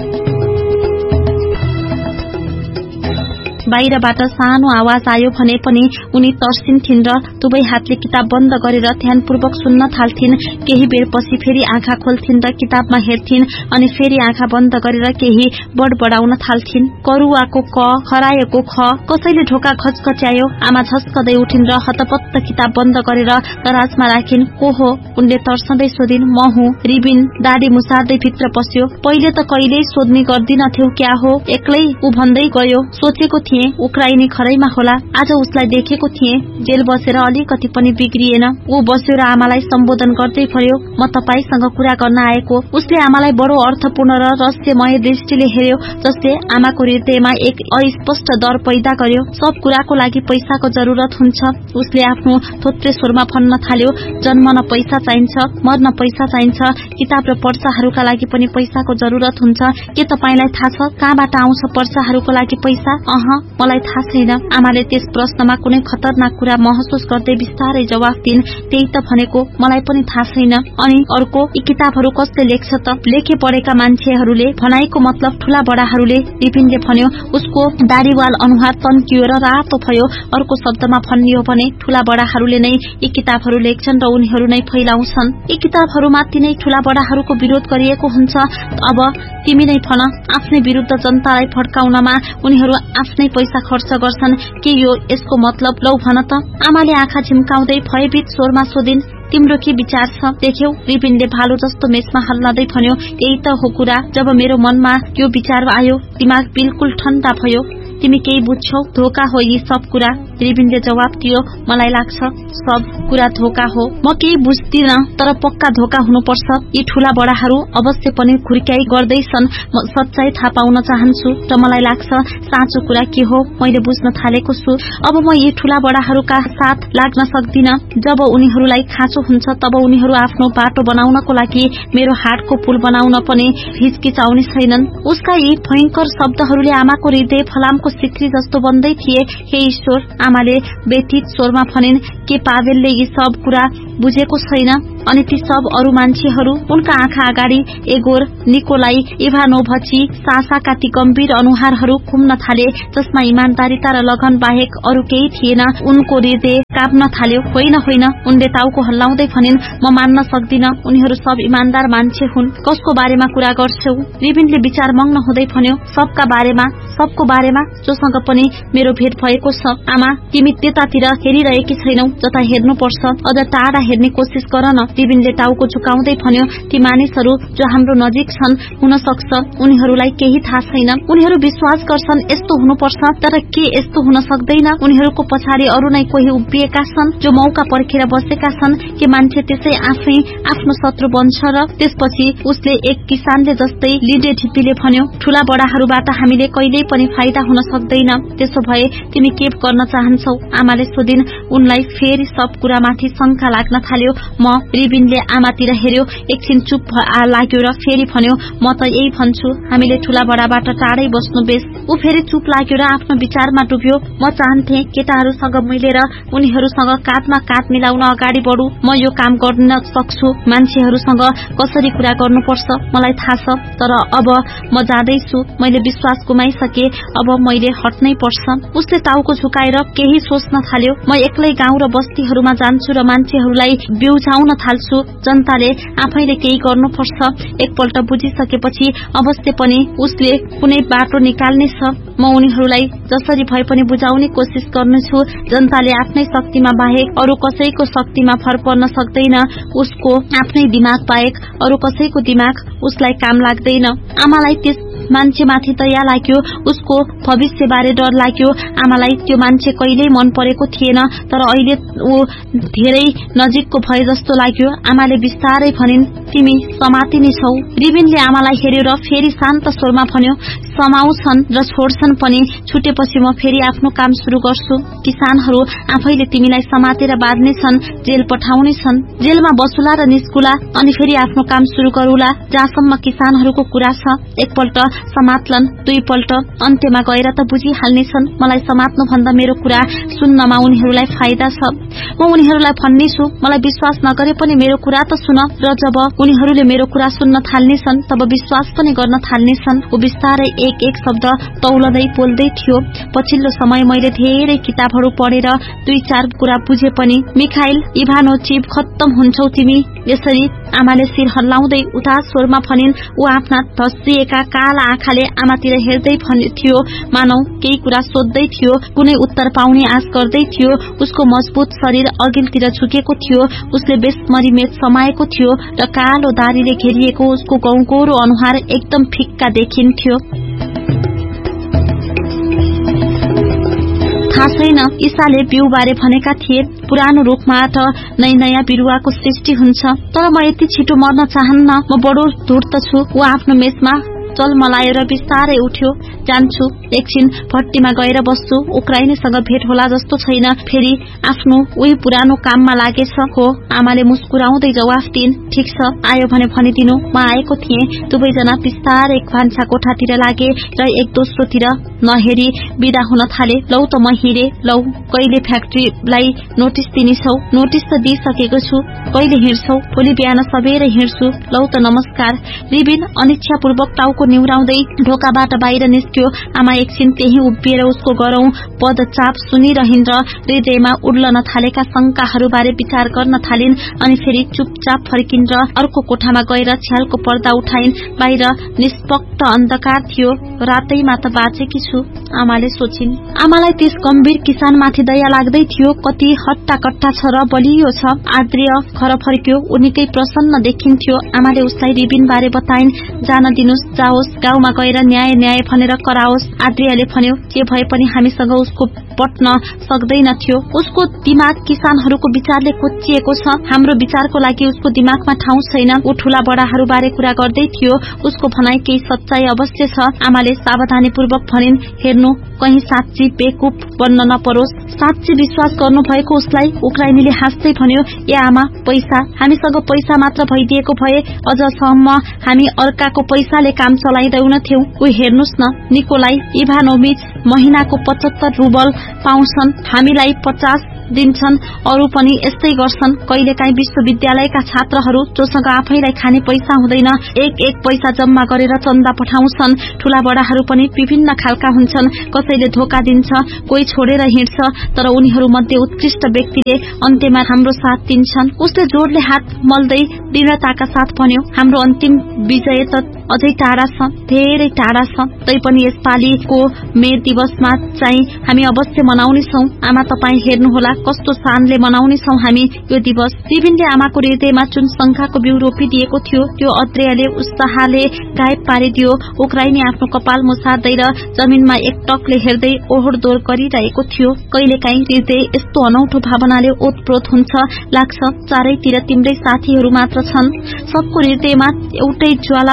बाहिरबाट सानो आवाज आयो भने पनि उनी तर्सिन्थिन् र दुवै हातले किताब बन्द गरेर ध्यानपूर्वक सुन्न थाल्थिन्। केही बेरपछि फेरि आँखा खोल्थिन् र किताबमा हेर्थिन्, अनि फेरि आँखा बन्द गरेर केही बडबडाउन थाल्थिन्। करुवाको क, हराएको ख। कसैले ढोका खचखच्यायो। आमा झस्कदै उठिन् र हतपत्त किताब बन्द गरेर दराजमा राखिन्। को हो? उनले तर्सँदै सोधिन्। म हुँ। रिबिन दाडी मुसार्दै भित्र पस्यो। पहिले त कहिल्यै सोध्ने गर्दिनथ्यौ क्या हो? एक्लै ऊ भन्दै गयो। सोचेको थिएँ उक्राइनी खरैमा होला। आज उसलाई देखेको थिएँ, जेल बसेर अलिकति पनि बिग्रिएन। ऊ बस्यो र आमालाई सम्बोधन गर्दै भयो, म तपाईसँग कुरा गर्न आएको। उसले आमालाई बडो अर्थपूर्ण र रहस्यमय दृष्टिले हेर्यो, जसले आमाको हृदयमा एक अस्पष्ट डर पैदा गर्यो। सब कुराको लागि पैसाको जरुरत हुन्छ। उसले आफ्नो थोत्रे स्वरमा भन्न थाल्यो, जन्मन पैसा चाहिन्छ, मर्न पैसा चाहिन्छ, किताब र पर्चाहरूका लागि पनि पैसाको जरुरत हुन्छ। के तपाईलाई थाहा छ कहाँबाट आउँछ पर्चाहरूको लागि पैसा? मलाई थाहा छैन। आमाले त्यस प्रश्नमा कुनै खतरनाक कुरा महसुस गर्दै बिस्तारै जवाफ दिन्, त्यही त भनेको, मलाई पनि थाहा छैन। अनि अर्को, यी किताबहरू कसले लेख्छ त? लेखे पढेका मान्छेहरूले, भनाइको मतलब ठूला बडाहरूले। विपिनले भन्यो। उसको दाढीवाल अनुहार तन्कियो र रातो भयो। अर्को शब्दमा भनियो भने ठूला बडाहरूले नै यी किताबहरू लेख्छन् र उनीहरू नै फैलाउँछन्। यी किताबहरूमाथि नै ठूला बडाहरूको विरोध गरिएको हुन्छ। अब तिमी नै भन, आफ्नै विरुद्ध जनतालाई भड्काउनमा उनीहरू आफ्नै पैसा खर्च गर्छन् के यो यसको मतलब? लौ भन त। आमाले आँखा झिम्काउँदै भयभीत स्वरमा सोधिन्, तिम्रो के विचार छ? देख्यौ, रिबिनले भालो जस्तो मेचमा हल्लाउँदै भन्यो, यही त हो कुरा। जब मेरो मनमा यो विचार आयो, दिमाग बिल्कुल ठण्डा भयो। तिमी केही बुझ्छौ? धोका हो यी सब कुरा। रिबिनले जवाब दियो, मलाई लाग्छ सब कुरा धोका हो। म केही बुझ्दिन, तर पक्का धोका हुनुपर्छ। यी ठूला बडाहरू अवश्य पनि खुर्क्याई गर्दैछन्। म सच्चाई थाहा पाउन चाहन्छु र मलाई लाग्छ साँचो कुरा के हो मैले बुझ्न थालेको छु। अब म यी ठूला बडाहरूका साथ लाग्न सक्दिन। जब उनीहरूलाई खाँचो हुन्छ तब उनीहरू आफ्नो बाटो बनाउनको लागि मेरो हातको पुल बनाउन पनि हिचकिचाउने छैनन्। उसका यी भयंकर शब्दहरूले आमाको हृदय फलामको सिक्री जस्तो बन्दै थिए। हे ईश्वर, आमाले व्यथित स्वरमा भनिन्, के पावेलले यी सब कुरा बुझेको छैन? अनि ती सब अरू मान्छेहरू? उनका आँखा अगाडि एगोर, निकोलाई इभानोभची, सासाका ती गम्भीर अनुहारहरू घुम्न थाले, जसमा इमानदारिता र लगन बाहेक अरू केही थिएन। उनको हृदय काप्न थाल्यो। होइन होइन, उनले टाउको हल्लाउँदै भनिन्, म मान्न सक्दिन। उनीहरू सब इमानदार मान्छे हुन्। कसको बारेमा कुरा गर्छौ? रिबिनले विचार मग्न हुँदै भन्यो, सबका बारेमा, सबको बारेमा जोसँग पनि मेरो भेट भएको छ। आमा, तिमी त्यतातिर हेरिरहेकी छैनौ, जता हेर्नुपर्छ। अझ टाढा हेर्ने कोसिस गर न। रिबिनले टाउको झुकाउँदै भन्यो, ती मानिसहरू जो हाम्रो नजिक छन्, हुन सक्छ उनीहरूलाई केही थाहा छैन। उनीहरू विश्वास गर्छन् यस्तो हुनुपर्छ, तर के यस्तो हुन सक्दैन? उनीहरूको पछाडि अरू नै कोही उभिएका छन् जो मौका पर्खेर बसेका छन्। के मान्छे त्यसै आफै आफ्नो शत्रु बन्छ र? त्यसपछि उसले एक किसानले जस्तै लिडे ढिप्पीले भन्यो, ठूला बडाहरूबाट हामीले कहिल्यै पनि फाइदा हुन सक्दैन। त्यसो भए तिमी के गर्न चाहन्छौ? आमाले सोधिन्। उनलाई फेरि सब कुरामाथि शंका लाग्न थाल्यो। म रिबिनले आमातिर हेर्यो, एकछिन चुप लाग्यो र फेरि भन्यो, म त यही भन्छु, हामीले ठूला बडाबाट टाढै बस्नु बेस। ऊ फेरि चुप लाग्यो र आफ्नो विचारमा डुब्यो। म चाहन्थे केटाहरूसँग मिलेर उनीहरू तिमीहरूसँग काँधमा काँध मिलाउन अगाडि बढु। म यो काम गर्न सक्छु। मान्छेहरूसँग कसरी कुरा गर्नुपर्छ मलाई थाहा छ, तर अब म जाँदैछु। मैले विश्वास गुमाइसके, अब मैले हट्नै पर्छ। उसले टाउको झुकाएर केही सोच्न थाल्यो। म एक्लै गाउँ र बस्तीहरूमा जान्छु र मान्छेहरूलाई बिउझाउन थाल्छु। जनताले आफैले केही गर्नुपर्छ। एकपल्ट बुझिसकेपछि अवश्य पनि उसले कुनै बाटो निकाल्नेछ। म उनीहरूलाई जसरी भए पनि बुझाउने कोसिस गर्नेछु। जनताले आफ्नै शक्तिमा बाहेक अरू कसैको शक्तिमा भर पर्न सक्दैन। उसको आफ्नै दिमाग बाहेक अरू कसैको दिमाग उसलाई काम लाग्दैन। आमालाई त्यस मान्छेमाथि दया लाग्यो, उसको भविष्यबारे डर लाग्यो। आमालाई त्यो मान्छे कहिल्यै मन परेको थिएन, तर अहिले ऊ धेरै नजिकको भए जस्तो लाग्यो। आमाले बिस्तारै भनिन्, तिमी समातिनी छौ। रिबिनले आमालाई हेर्यो र फेरि शान्त स्वरमा भन्यो, समाउँछन् र छोड्छन् पनि। छुटेपछि म फेरि आफ्नो काम सुरु गर्छु। किसानहरू आफैले तिमीलाई समातेर बाँध्नेछन्, जेल पठाउनेछन्। जेलमा बसुला र निस्कुला, अनि फेरि आफ्नो काम सुरु गरूला। जहाँसम्म किसानहरूको कुरा छ, एकपल्ट समात्लन, दुईपल्ट, अन्त्यमा गएर त बुझिहाल्नेछन्। मलाई समात्नु भन्दा मेरो कुरा सुन्नमा उनीहरूलाई फाइदा छ। म उनीहरूलाई भन्नेछु, मलाई विश्वास नगरे पनि मेरो कुरा त सुन। र जब उनीहरूले मेरो कुरा सुन्न थाल्नेछन्, तब विश्वास पनि गर्न थाल्नेछन्। ऊ बिस्तारै एक एक शब्द तौलदै बोल्दै थियो। पछिल्लो समय मैले धेरै किताबहरू पढेर 2-4 कुरा बुझे पनि। मिखाइल इभानोचिभ, खत्तम हुन्छौ तिमी। यसरी आमाले शिर हल्लाउँदै उदास स्वरमा भनिन्। ऊ आफ्ना धस्सिएका काला आँखाले आमातिर हेर्दै थियो, मानौ केही कुरा सोध्दै थियो, कुनै उत्तर पाउने आश गर्दै थियो। उसको मजबुत शरीर अघिल्तिर झुकेको थियो। उसले बेसमरी मेच समाएको थियो र कालो दारीले घेरिएको उसको गौगोरो अनुहार एकदम फिक्का देखिन्थ्यो। थाहा छैन, ईसाले बिउबारे भनेका थिए, पुरानो रुखबाट नै नयाँ बिरुवाको सृष्टि हुन्छ। तर म यति छिटो मर्न चाहन्न। म बडो धूर्त छु। ऊ आफ्नो मेचमा चलमलाएर बिस्तारै उठ्यो। जान्छु, एकछिन भट्टीमा गएर बस्छु। उक्राइनीसँग भेट होला जस्तो छैन। फेरि आफ्नो उही पुरानो काममा लागेछ। हो, आमाले मुस्कुराउँदै जवाफ दिइन्। ठिक छ, आयो भने भनिदिनु। म आएको थिएँ। दुवैजना बिस्तारै भान्सा कोठातिर लागे र एक दोस्रोतिर नहेरी बिदा हुन थाले। लौ त म हिँडे। लौ, कहिले फ्याक्ट्रीलाई नोटिस दिनेछौ? नोटिस त दिइसकेको छु। कहिले हिँड्छौ? भोलि बिहान सबेरै हिँड्छु। लौ त, नमस्कार। रिबिन अनिच्छापूर्वक टाउको निहुराउँदै ढोकाबाट बाहिर निस्क्यो। आमा एकछिन त्यही उभिएर उसको गरौं पदचाप सुनिरहिन् र हृदयमा उड्लन थालेका शंकाहरूबारे विचार गर्न थालिन्। अनि फेरि चुपचाप फर्किन् र अर्को कोठामा गएर छ्यालको पर्दा उठाइन्। बाहिर निष्पक्त अन्धकार थियो। रातैमा त बाँचेकी छु, आमाले सोचिन्। आमालाई त्यस गम्भीर किसानमाथि दया लाग्दै थियो। कति हट्टाकट्टा छ र बलियो छ। आद्रिय घर फर्क्यो। ऊ निकै प्रसन्न देखिन्थ्यो। आमाले उसलाई रिबिन बारे बताइन्। जान दिनुस्, जाओस्, गाउँमा गएर न्याय भनेर कराओस्। आद्रियाले भन्यो, जे भए पनि हामीसँग उसको पट्न सक्दैन थियो। उसको दिमाग किसानहरूको विचारले कोच्चिएको छ। हाम्रो विचारको लागि उसको दिमागमा ठाउँ छैन। ऊ ठूला बडाहरू बारे कुरा गर्दै थियो। उसको भनाइ केही सच्चाई अवश्य छ। आमाले सावधानीपूर्वक भनिन्, हेर्नु, कहीं साँच्ची बेकुफ बन्न नपरोस्। साँच्ची विश्वास गर्नु भएको उसलाई? उक्राइनीले हाँस्दै भन्यो, ए आमा, पैसा, हामीसँग पैसा मात्र भइदिएको भए अझसम्म हामी अर्काको पैसाले काम चलाइदैनथ्यौं। ऊ हेर्नुस् न, निकोलाई इभानोभिच महिनाको 75 रुबल पाउँछन्, हामीलाई 50 दिन्छन्। अरू पनि यस्तै गर्छन्। कहिलेकाहीँ विश्वविद्यालयका छात्रहरू जोसँग आफैलाई खाने पैसा हुँदैन, एक पैसा जम्मा गरेर चन्दा पठाउँछन्। ठूला बडाहरू पनि विभिन्न खालका हुन्छन्। कसैले धोका दिन्छ, कोही छोडेर हिँड्छ, तर उनीहरू मध्ये उत्कृष्ट व्यक्तिले अन्त्यमा हाम्रो साथ दिन्छन्। उसले जोडले हात मल्दै दृढताका साथ भन्यो, हाम्रो अन्तिम विजय त अझै टाढा छ, धेरै टाढा छ। तैपनि यसपालिको मे दिवसमा चाहिँ हामी अवश्य मनाउनेछौं। आमा, तपाईँ हेर्नुहोला, कस्तो शानले मनाउनेछौं हामी यो दिवस। रिबिनले आमाको हृदयमा जुन शंकाको बिउ रोपिदिएको थियो, त्यो अद्रियाले उत्साहले गायब पारिदियो। उक्राइनी आफ्नो कपाल मुसार्दै र जमिनमा एकटकले हेर्दै ओहोरदोहोर गरिरहेको थियो। कहिलेकाहीँ हृदय यस्तो अनौठो भावनाले ओतप्रोत हुन्छ, लाग्छ चारैतिर तिम्रै साथीहरू मात्र छन्। सबको हृदयमा एउटै ज्वाला बल्दैछ।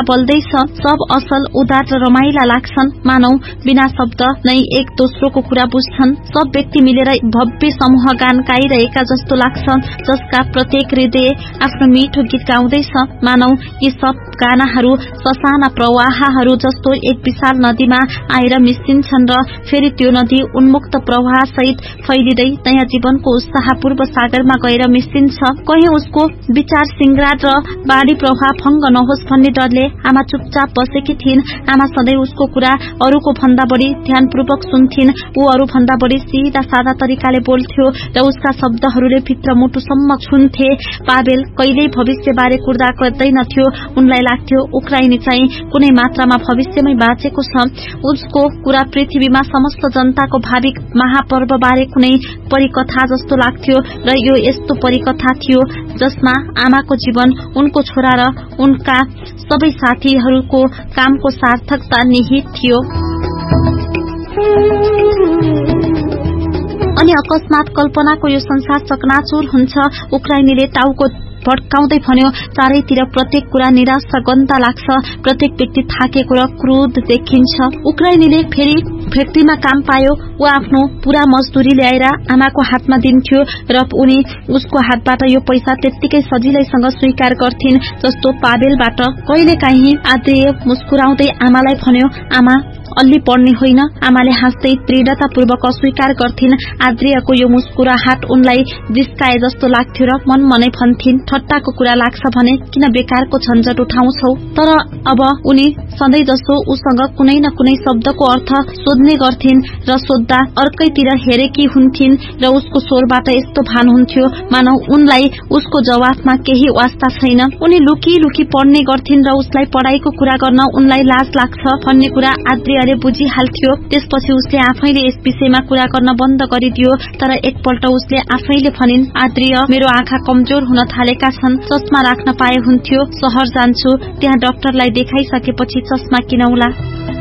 आउँदैछ। सब असल, उदार र रमाइला लाग्छन्, मानौ बिना शब्द नै एक दोस्रोको कुरा बुझ्छन्। सब व्यक्ति मिलेर भव्य समूह गान गाइरहेका जस्तो लाग्छ, जसका प्रत्येक हृदय आफ्नो मिठो गीत गाउँदैछ। मानौ यी सब गानाहरू ससाना प्रवाहहरू जस्तो एक विशाल नदीमा आएर मिसिन्छन् र फेरि त्यो नदी उन्मुक्त प्रवाह सहित फैलिँदै नयाँ जीवनको उत्साहपूर्व सागरमा गएर मिसिन्छ। कहीं उसको विचार सिंगार र बाढी प्रवाह भंग नहोस् भन्ने डरले आमा चुपचाप बसेकी थिइन्। आमा सधैँ उसको कुरा अरूको भन्दा बढी ध्यानपूर्वक सुन्थिन्। ऊ अरू भन्दा बढी सीधा सादा तरिकाले बोल्थ्यो र उसका शब्दहरूले भित्र मुटुसम्म छुन्थे। पावेल कहिल्यै भविष्य बारे कुरा गर्दैनथ्यो। उनलाई लाग्थ्यो उक्राइनी चाहिँ कुनै मात्रामा भविष्यमै बाँचेको छ। उसको कुरा पृथ्वीमा समस्त जनताको भावी महापर्व बारे कुनै परिकथा जस्तो लाग्थ्यो र यो यस्तो परिकथा थियो जसमा आमाको जीवन, उनको छोरा र उनका सबै साथीहरूको कामको सार्थकता निहित थियो। अनि अकस्मात कल्पनाको यो संसार चकनाचुर हुन्छ। उक्राइनीले टाउको भड्काउँदै भन्यो, चारैतिर प्रत्येक कुरा निराश र गन्दा लाग्छ। प्रत्येक व्यक्ति थाकेको र क्रोध देखिन्छ। उक्राइनीले फेरि फ्याक्ट्रीमा काम पायो। ऊ आफ्नो पूरा मजदुरी ल्याएर आमाको हातमा दिन्थ्यो र उनी उसको हातबाट यो पैसा त्यत्तिकै सजिलैसँग स्वीकार गर्थिन् जस्तो पावेलबाट। कहिलेकाहीँ आद्रिय मुस्कुराउँदै आमालाई भन्यो, आमा अल्ली पढ्ने होइन। आमाले हाँस्दै दृढतापूर्वक अस्वीकार गर्थिन्। आद्रियको यो मुस्कुराहाट उनलाई जिस्काए जस्तो लाग्थ्यो र मनमनै भन्थिन्, ठट्टाको कुरा लाग्छ भने किन बेकारको झन्झट उठाउँछौ। तर अब उनी सधैँ जसो उसँग कुनै न कुनै शब्दको अर्थ सोध्ने गर्थिन् र सोद्धा अर्कैतिर हेरेकी हुन्थिन् र उसको स्वरबाट यस्तो भान हुन्थ्यो मानौ उनलाई उसको जवाफमा केही वास्ता छैन। उनी लुकी लुकी पढ्ने गर्थिन् र उसलाई पढाइको कुरा गर्न उनलाई लाज लाग्छ भन्ने कुरा आद्रियले बुझिहाल्थ्यो। त्यसपछि उसले आफैले यस विषयमा कुरा गर्न बन्द गरिदियो। तर एकपल्ट उसले आफैले भनिन्, आद्रिय मेरो आँखा कमजोर हुन थालेका छन्, चस्मा राख्न पाए हुन्थ्यो। शहर जान्छु, त्यहाँ डाक्टरलाई देखाइसकेपछि चस्मा किनौला।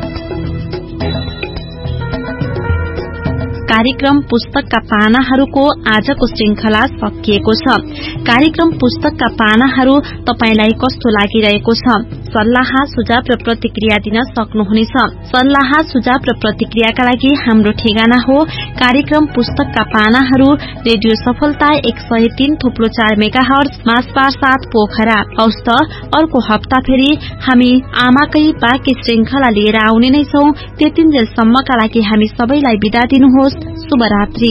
कार्यक्रम पुस्तकका पानाहरूको आजको श्रृंखला सकिएको छ। कार्यक्रम पुस्तकका पानाहरू तपाईलाई कस्तो लागिरहेको छ? सल्लाह, सुझाव र प्रतिक्रिया दिन सक्नुहुनेछ। सल्लाह, सुझाव र प्रतिक्रियाका लागि हाम्रो ठेगाना हो कार्यक्रम पुस्तकका पानाहरू, रेडियो सफलता 103.4 मेगाहर्ज, मासबार 7 पोखरा। हौस् त अर्को हप्ता फेरि हामी आमाकै बाँकी श्रृंखला लिएर आउने नै छौं। त्यतिन्जेलसम्मका लागि हामी सबैलाई बिदा दिनुहोस्। शुभरात्रि।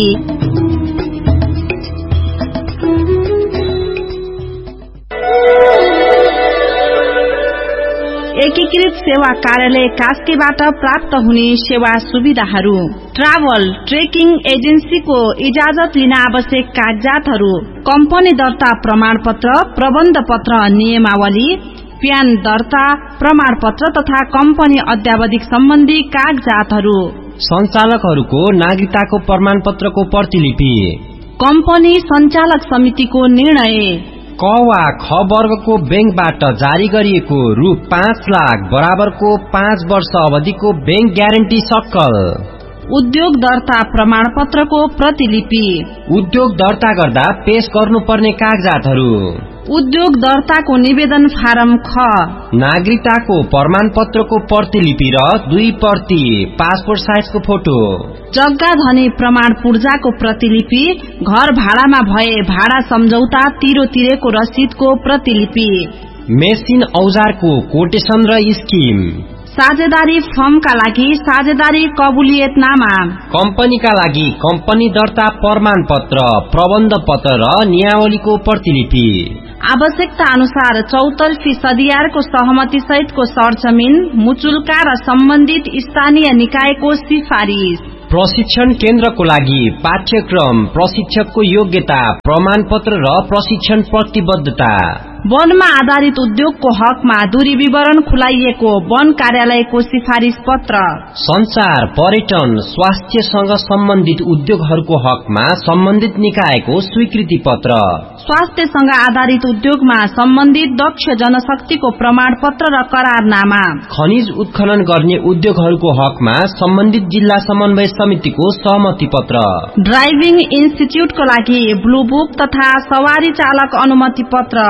एकीकृत सेवा कार्यालय कास्कीबाट प्राप्त हुने सेवा सुविधाहरू: ट्राभल ट्रेकिङ एजेन्सीको इजाजत लिन आवश्यक कागजातहरू: कम्पनी दर्ता प्रमाणपत्र, प्रबन्ध पत्र नियमावली, प्यान दर्ता प्रमाणपत्र तथा कम्पनी अध्यावधिक सम्बन्धी कागजातहरू। सञ्चालकहरूको नागरिकताको प्रमाणपत्रको प्रतिलिपि। कम्पनी सञ्चालक समितिको निर्णय। क वा ख वर्गको बैंकबाट जारी गरिएको रु 5 लाख बराबरको 5 वर्ष अवधिको बैंक ग्यारेन्टी सक्कल। उद्योग दर्ता प्रमाणपत्रको प्रतिलिपि। उद्योग दर्ता गर्दा पेश गर्नुपर्ने कागजातहरू: उद्योग दर्ताको निवेदन फारम ख, नागरिकताको प्रमाणपत्रको प्रतिलिपि र 2 प्रति पासपोर्ट साइजको फोटो, जग्गा धनी प्रमाण पूर्जाको प्रतिलिपि, घर भाडामा भए भाडा सम्झौता तिरो तिरेको रसिदको प्रतिलिपि, मेसिन औजारको कोटेसन र स्किम, साझेदारी फर्मका लागि साझेदारी कबुलियतनामा, कम्पनीका लागि कम्पनी दर्ता प्रमाणपत्र, प्रबन्ध पत्र र नियावलीको प्रतिलिपि। आवश्यकता अनुसार चौतर्फी सदियारको सहमति सहितको सरजमिन, मुचुल्का र सम्बन्धित स्थानीय निकायको सिफारिस। प्रशिक्षण केन्द्रको लागि पाठ्यक्रम, प्रशिक्षकको योग्यता, प्रमाणपत्र र प्रशिक्षण प्रतिबद्धता। वनमा आधारित उद्योगको हकमा दूरी विवरण खुलाइएको वन कार्यालयको सिफारिस पत्र। संचार, पर्यटन, स्वास्थ्यसँग सम्बन्धित उद्योगहरूको हकमा सम्बन्धित निकायको स्वीकृति पत्र। स्वास्थ्यसँग आधारित उद्योगमा सम्बन्धित दक्ष जनशक्तिको प्रमाणपत्र र करारनामा। खनिज उत्खनन गर्ने उद्योगहरूको हकमा सम्बन्धित जिल्ला समन्वय समितिको सहमति पत्र। ड्राइभिङ इन्स्टिच्युटको लागि ब्लू बुक तथा सवारी चालक अनुमति पत्र। पाठ्यक्रम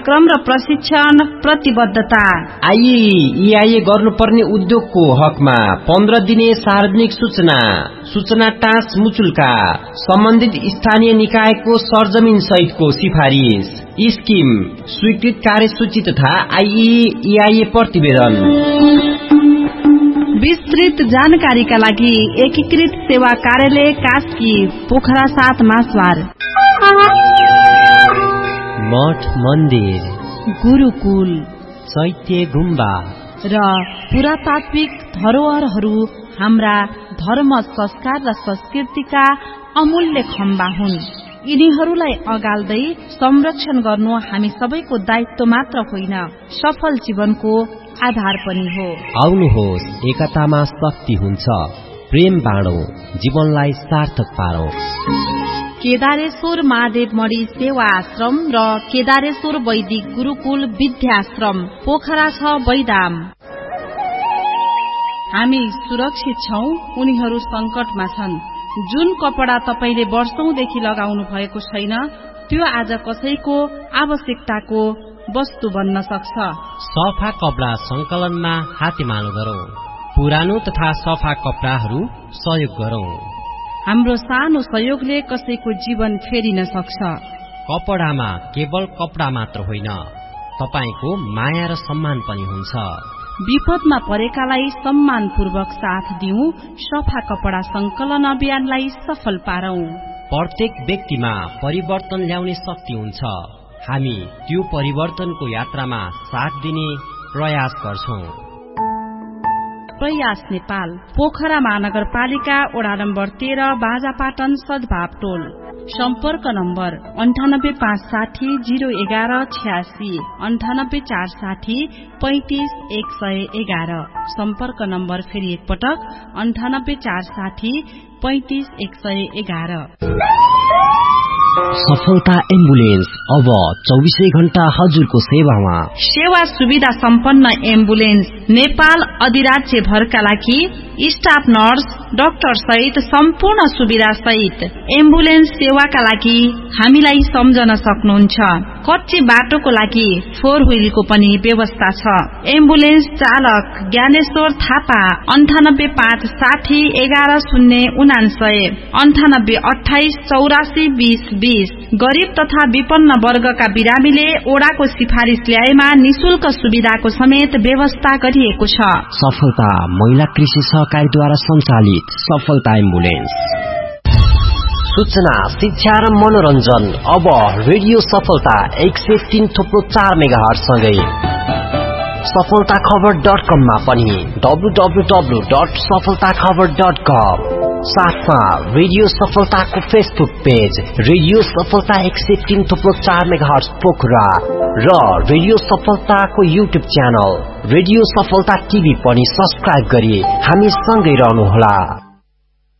कार्यक्रम र प्रशिक्षण प्रतिबद्धता। आइए गर्नुपर्ने उद्योगको हकमा 15 दिने सार्वजनिक सूचना टाँस मुचुल्का सम्बन्धित स्थानीय निकायको सरजमिन सहितको सिफारिस स्किम स्वीकृत कार्यसूची तथा आइए प्रतिवेदन। विस्तृत जानकारीका लागि एकीकृत सेवा कार्यालय कास्की पोखरा 7 मासवार। मठ मन्दिर गुरुकुल चैत्य गुम्बा र पुरातात्विक धरोहरहरू हाम्रा धर्म संस्कार र संस्कृतिका अमूल्य खम्बा हुन्। यिनीहरूलाई अगाल्दै संरक्षण गर्नु हामी सबैको दायित्व मात्र होइन, सफल जीवनको आधार पनि हो। आउनुहोस्, एकतामा शक्ति हुन्छ, प्रेम बाँडौं, जीवनलाई सार्थक पारौं। केदारेश्वर महादेव मणि सेवा आश्रम र केदारेश्वर वैदिक गुरुकुल विद्याश्रम पोखरा 6 बैदाम। हामी सुरक्षित छौं, उनीहरू संकटमा छन्। जुन कपडा तपाईले वर्षौंदेखि लगाउनु भएको छैन, त्यो आज कसैको आवश्यकताको वस्तु बन्न सक्छ। सफा कपडा संकलनमा हातेमालो गरौं, पुरानो तथा सफा कपडाहरू सहयोग गरौं। हाम्रो सानो सहयोगले कसैको जीवन फेरिन सक्छ। कपडामा केवल कपडा मात्र होइन, तपाईको माया र सम्मान पनि हुन्छ। विपदमा परेकालाई सम्मानपूर्वक साथ दिउँ, सफा कपडा संकलन अभियानलाई सफल पारौं। प्रत्येक व्यक्तिमा परिवर्तन ल्याउने शक्ति हुन्छ। हामी त्यो परिवर्तनको यात्रामा साथ दिने प्रयास गर्छौं। प्रयास नेपाल पोखरा महानगरपालिका वडा नम्बर 13 बाजापाटन सद्भाव टोल। सम्पर्क नम्बर 98560 011 86 98460 35111। सम्पर्क नम्बर फेरि एकपटक 98460 35111। सफलता एम्बुलेन्स अब 24 घण्टा हजुरको सेवामा। सेवा सुविधा सम्पन्न एम्बुलेन्स नेपाल अधिराज्य भरका लागि स्टाफ नर्स डाक्टर सहित सम्पूर्ण सुविधा सहित एम्बुलेन्स सेवाका लागि हामीलाई सम्झन सक्नुहुन्छ। कच्ची बाटोको लागि 4 व्हीलको पनि व्यवस्था छ। एम्बुलेन्स चालक ज्ञानेश्वर थापा 98560 11099 9828 84 2020। गरीब तथा विपन्न वर्गका बिरामीले ओडाको सिफारिस ल्याएमा निशुल्क सुविधाको समेत व्यवस्था गरिएको छ। सफलता महिला कृषि सहकारीद्वारा सञ्चालित सफलता एम्बुलेन्स। सूचना, शिक्षा र मनोरञ्जन अब रेडियो सफलता 103.4 मेगाहर्ज सँगै सफलताखबर.com मा पनि www.सफलताखबर.com। साथमा रेडियो सफलताको फेसबुक पेज रेडियो सफलता 103.4 मेगाहर्ज पोखरा र रेडियो सफलताको युट्युब च्यानल रेडियो सफलता टिभी पनि सब्स्क्राइब गरी हामी सँगै रहनुहोला।